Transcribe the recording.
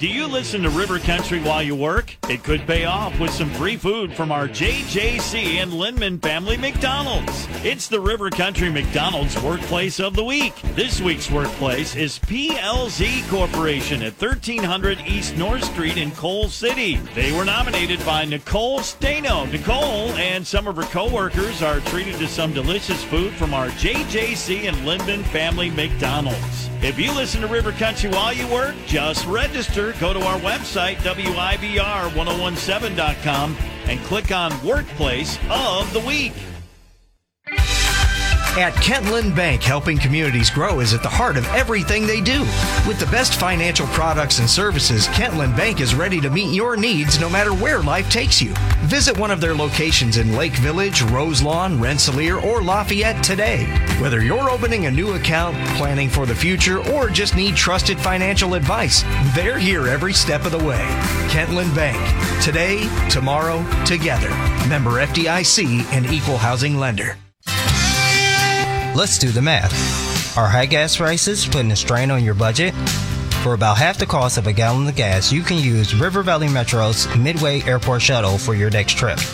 Do you listen to River Country while you work? It could pay off with some free food from our JJC and Lindman Family McDonald's. It's the River Country McDonald's Workplace of the Week. This week's workplace is PLZ Corporation at 1300 East North Street in Coal City. They were nominated by Nicole Stano. Nicole and some of her co-workers are treated to some delicious food from our JJC and Lindman Family McDonald's. If you listen to River Country while you work, just register. Go to our website, WIBR1017.com, and click on Workplace of the Week. At Kentland Bank, helping communities grow is at the heart of everything they do. With the best financial products and services, Kentland Bank is ready to meet your needs no matter where life takes you. Visit one of their locations in Lake Village, Roselawn, Rensselaer, or Lafayette today. Whether you're opening a new account, planning for the future, or just need trusted financial advice, they're here every step of the way. Kentland Bank. Today, tomorrow, together. Member FDIC and Equal Housing Lender. Let's do the math. Are high gas prices putting a strain on your budget? For about half the cost of a gallon of gas, you can use River Valley Metro's Midway Airport Shuttle for your next trip.